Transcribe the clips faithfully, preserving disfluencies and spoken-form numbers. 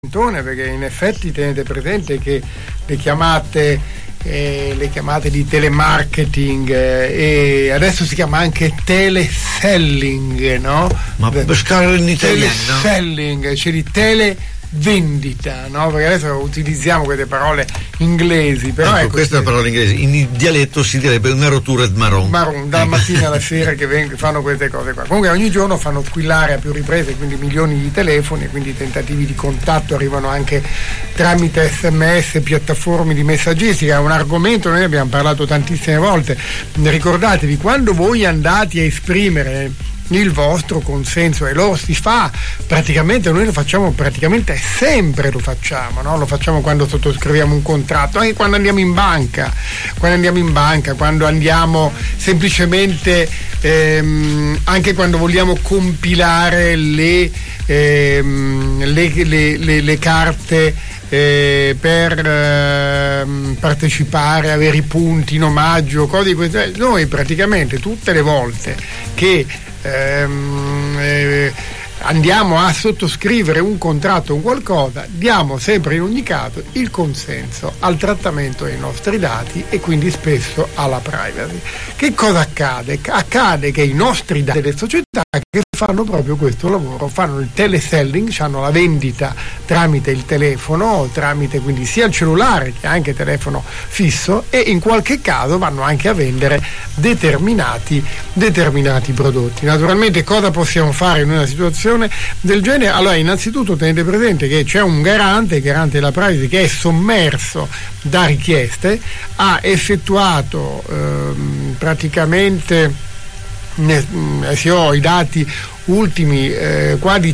perché in effetti tenete presente che le chiamate eh, le chiamate di telemarketing eh, e adesso si chiama anche teleselling, no? Ma per scrivere in italiano, teleselling, no? Cioè di tele vendita, no? Perché adesso utilizziamo queste parole inglesi, però ecco, ecco, questa è una parola inglese, in dialetto si direbbe una rottura di marron. Marron, dalla mattina alla sera che veng- fanno queste cose qua. Comunque ogni giorno fanno squillare a più riprese, quindi milioni di telefoni, quindi tentativi di contatto arrivano anche tramite sms, piattaforme di messaggistica. È un argomento, noi abbiamo parlato tantissime volte. Ricordatevi, quando voi andate a esprimere il vostro consenso, e lo si fa praticamente, noi lo facciamo praticamente sempre, lo facciamo, no? Lo facciamo quando sottoscriviamo un contratto, anche quando andiamo in banca, quando andiamo in banca, quando andiamo semplicemente ehm, anche quando vogliamo compilare le, ehm, le, le, le, le carte Eh, per eh, partecipare, avere i punti in omaggio, cose di questo. Noi praticamente tutte le volte che ehm, eh, andiamo a sottoscrivere un contratto o un qualcosa, diamo sempre in ogni caso il consenso al trattamento dei nostri dati e quindi spesso alla privacy. Che cosa accade? Accade che i nostri dati delle società che fanno proprio questo lavoro, fanno il teleselling, hanno la vendita tramite il telefono, tramite quindi sia il cellulare che anche il telefono fisso, e in qualche caso vanno anche a vendere determinati, determinati prodotti. Naturalmente cosa possiamo fare in una situazione del genere? Allora, innanzitutto tenete presente che c'è un garante, il garante della privacy, che è sommerso da richieste, ha effettuato ehm, praticamente Ne, se ho i dati ultimi, eh, quasi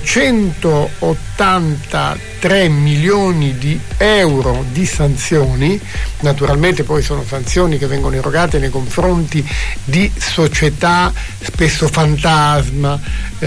centottantatré milioni di euro di sanzioni. Naturalmente poi sono sanzioni che vengono erogate nei confronti di società spesso fantasma,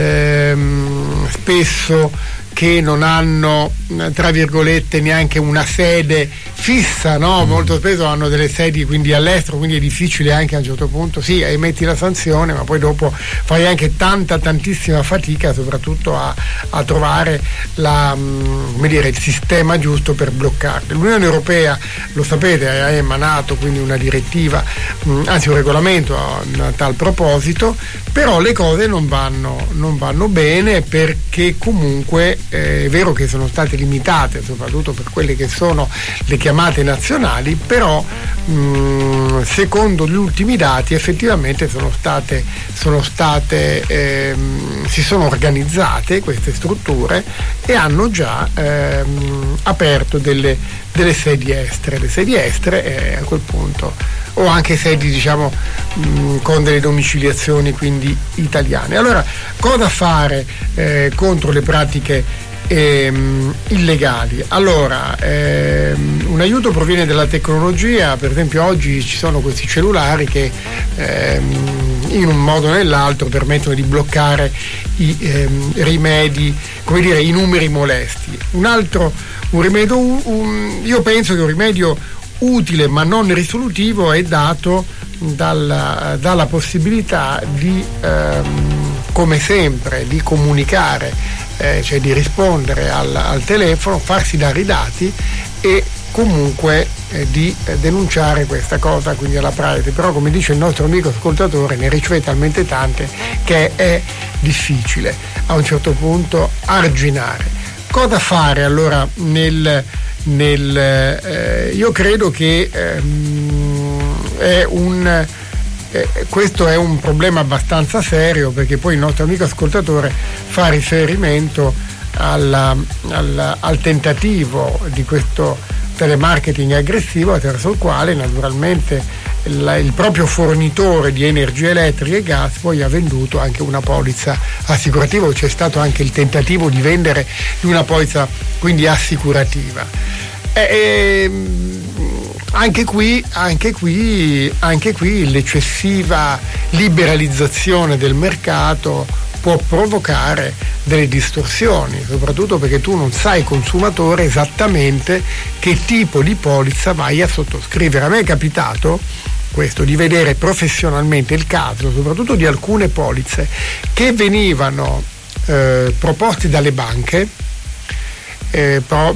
ehm, spesso che non hanno, tra virgolette, neanche una sede fissa, no? Molto spesso hanno delle sedi quindi all'estero, quindi è difficile anche a un certo punto, sì, emetti la sanzione, ma poi dopo fai anche tanta tantissima fatica soprattutto a, a trovare la, come dire, il sistema giusto per bloccarle. L'Unione Europea, lo sapete, ha emanato quindi una direttiva, anzi un regolamento a, a tal proposito, però le cose non vanno, non vanno bene, perché comunque è vero che sono state limitate soprattutto per quelle che sono le chiamate nazionali, però mh, secondo gli ultimi dati effettivamente sono state, sono state ehm, si sono organizzate queste strutture e hanno già ehm, aperto delle, delle sedi estere. Le sedi estere eh, a quel punto, o anche sedi diciamo mh, con delle domiciliazioni quindi italiane. Allora, cosa fare eh, contro le pratiche ehm, illegali? Allora, ehm, un aiuto proviene dalla tecnologia. Per esempio oggi ci sono questi cellulari che ehm, in un modo o nell'altro permettono di bloccare i ehm, rimedi, come dire, i numeri molesti. Un altro, un rimedio, un, un, io penso che un rimedio utile ma non risolutivo è dato dalla, dalla possibilità di ehm, come sempre di comunicare, eh, cioè di rispondere al, al telefono, farsi dare i dati e comunque eh, di eh, denunciare questa cosa quindi alla privacy. Però, come dice il nostro amico ascoltatore, ne riceve talmente tante che è difficile a un certo punto arginare. Cosa fare allora nel Nel, eh, io credo che ehm, è un, eh, questo è un problema abbastanza serio, perché poi il nostro amico ascoltatore fa riferimento alla, alla, al tentativo di questo telemarketing aggressivo, attraverso il quale naturalmente il, il proprio fornitore di energia elettrica e gas poi ha venduto anche una polizza assicurativa. C'è stato anche il tentativo di vendere una polizza quindi assicurativa. E, e, anche qui, anche qui, anche qui l'eccessiva liberalizzazione del mercato può provocare delle distorsioni, soprattutto perché tu non sai, consumatore, esattamente che tipo di polizza vai a sottoscrivere. A me è capitato questo, di vedere professionalmente il caso soprattutto di alcune polizze che venivano eh, proposte dalle banche, eh, pro,